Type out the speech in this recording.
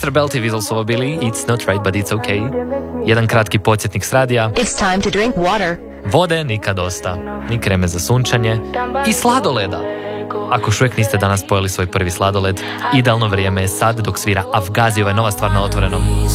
Mr. Belty su ovo bili It's Not Right But It's Okay. Jedan kratki podsjetnik s radija. It's time to drink water. Vode nikad dosta, ni kreme za sunčanje i sladoleda. Ako još uvijek niste danas pojeli svoj prvi sladoled, idealno vrijeme je sad dok svira Afgazijeva nova stvar na Otvorenom.